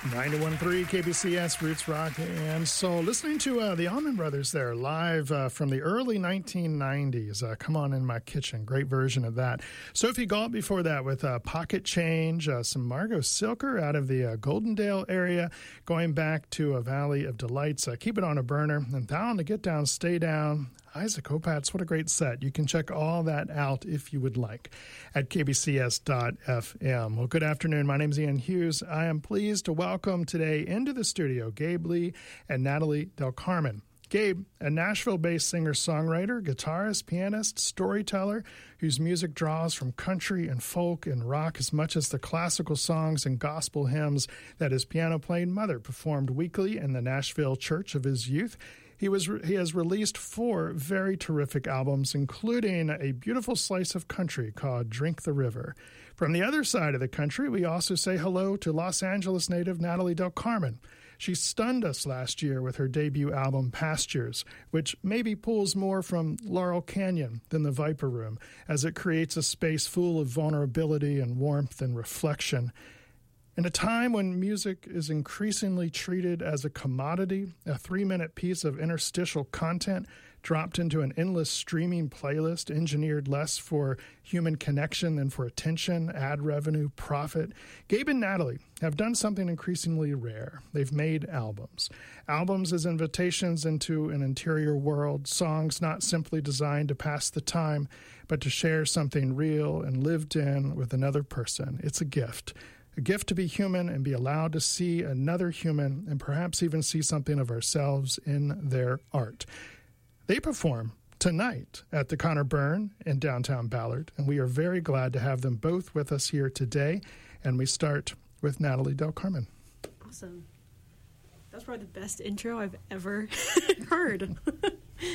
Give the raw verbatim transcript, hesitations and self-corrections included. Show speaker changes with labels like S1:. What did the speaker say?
S1: ninety-one point three K B C S, Roots Rock and Soul. Listening to uh, the Allman Brothers there live uh, from the early nineteen nineties. Uh, Come On In My Kitchen. Great version of that. Sophie Galt before that with uh, Pocket Change. Uh, some Margot Silker out of the uh, Goldendale area. Going back to a Valley of Delights. Uh, Keep It On a Burner. And Down to Get Down, Stay Down. Isaac Opatz, what a great set. You can check all that out if you would like at k b c s dot f m. Well, good afternoon. My name is Ian Hughes. I am pleased to welcome today into the studio Gabe Lee and Natalie Del Carmen. Gabe, a Nashville-based singer-songwriter, guitarist, pianist, storyteller, whose music draws from country and folk and rock as much as the classical songs and gospel hymns that his piano-playing mother performed weekly in the Nashville church of his youth. He was he has released four very terrific albums, including a beautiful slice of country called Drink the River. From the other side of the country, we also say hello to Los Angeles native Natalie Del Carmen. She stunned us last year with her debut album, Pastures, which maybe pulls more from Laurel Canyon than the Viper Room, as it creates a space full of vulnerability and warmth and reflection. In a time when music is increasingly treated as a commodity, a three-minute piece of interstitial content dropped into an endless streaming playlist engineered less for human connection than for attention, ad revenue, profit, Gabe and Natalie have done something increasingly rare. They've made albums. Albums as invitations into an interior world, songs not simply designed to pass the time, but to share something real and lived in with another person. It's a gift. A gift to be human and be allowed to see another human and perhaps even see something of ourselves in their art. They perform tonight at the Connor Byrne in downtown Ballard, and we are very glad to have them both with us here today. And we start with Natalie Del Carmen.
S2: Awesome. That's probably the best intro I've ever heard.